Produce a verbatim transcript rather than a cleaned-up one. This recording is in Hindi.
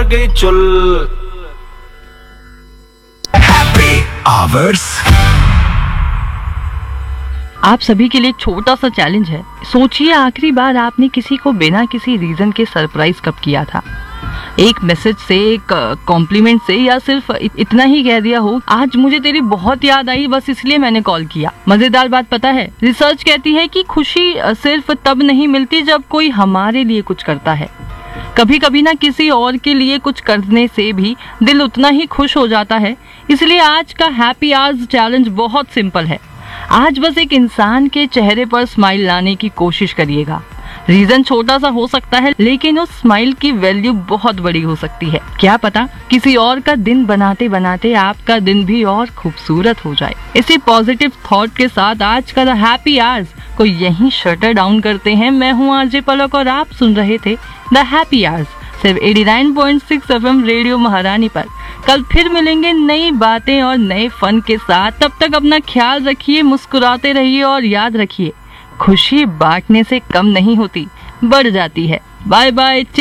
कर गई चुल। हैप्पी आवर्स आप सभी के लिए एक छोटा सा चैलेंज है। सोचिए आखिरी बार आपने किसी को बिना किसी रीजन के सरप्राइज कब किया था। एक मैसेज से, एक कॉम्प्लीमेंट से, या सिर्फ इतना ही कह दिया हो, आज मुझे तेरी बहुत याद आई, बस इसलिए मैंने कॉल किया। मजेदार बात पता है, रिसर्च कहती है कि खुशी सिर्फ तब नहीं मिलती जब कोई हमारे लिए कुछ करता है। कभी कभी ना किसी और के लिए कुछ करने से भी दिल उतना ही खुश हो जाता है। इसलिए आज का हैप्पी आवर्स चैलेंज बहुत सिंपल है। आज बस एक इंसान के चेहरे पर स्माइल लाने की कोशिश करिएगा। रीजन छोटा सा हो सकता है, लेकिन उस स्माइल की वैल्यू बहुत बड़ी हो सकती है। क्या पता किसी और का दिन बनाते बनाते आपका दिन भी और खूबसूरत हो जाए। इसी पॉजिटिव थॉट के साथ आज का द हैप्पी आवर्स को यहीं शटर डाउन करते हैं। मैं हूँ आरजे पलक और आप सुन रहे थे द हैप्पी आवर्स सिर्फ नवासी पॉइंट छह एफएम रेडियो महारानी पर। कल फिर मिलेंगे नई बातें और नए फन के साथ। तब तक अपना ख्याल रखिए, मुस्कुराते रहिए और याद रखिए, खुशी बांटने से कम नहीं होती, बढ़ जाती है। Bye bye.